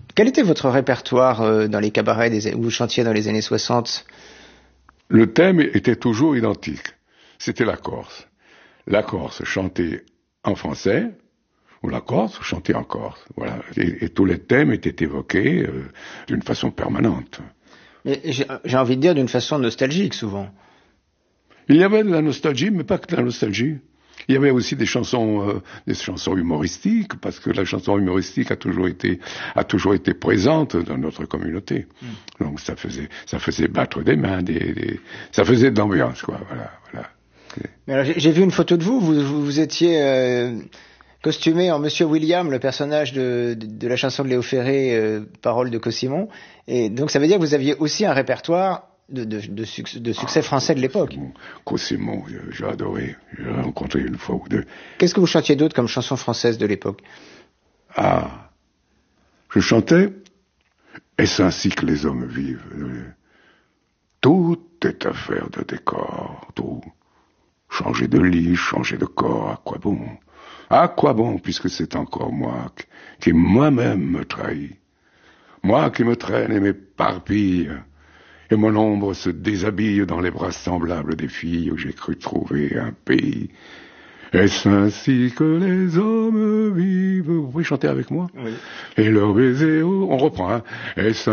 Quel était votre répertoire dans les cabarets où vous chantiez dans les années 60? Le thème était toujours identique. C'était la Corse. La Corse chantée en français, ou la Corse chantée en Corse. Voilà. Et tous les thèmes étaient évoqués d'une façon permanente. Et j'ai envie de dire d'une façon nostalgique, souvent. Il y avait de la nostalgie, mais pas que de la nostalgie. Il y avait aussi des chansons humoristiques, parce que la chanson humoristique a toujours été présente dans notre communauté. Donc ça faisait battre des mains, ça faisait de l'ambiance, quoi. Voilà. Mais alors, j'ai vu une photo de vous. Vous étiez costumé en Monsieur William, le personnage de la chanson de Léo Ferré, paroles de Cossimon. Et donc ça veut dire que vous aviez aussi un répertoire de succès français de l'époque. Cossimon, j'ai adoré. J'ai rencontré une fois ou deux. Qu'est-ce que vous chantiez d'autre comme chanson française de l'époque? Je chantais « Est-ce ainsi que les hommes vivent ?» Tout est affaire de décor, tout. Changer de lit, changer de corps, à quoi bon? À quoi bon, puisque c'est encore moi qui moi-même me trahis. Moi qui me traîne et m'éparpille. Et mon ombre se déshabille dans les bras semblables des filles où j'ai cru trouver un pays. Est-ce ainsi que les hommes vivent? Vous pouvez chanter avec moi? Oui. Et leurs baisers, on reprend, hein. Est-ce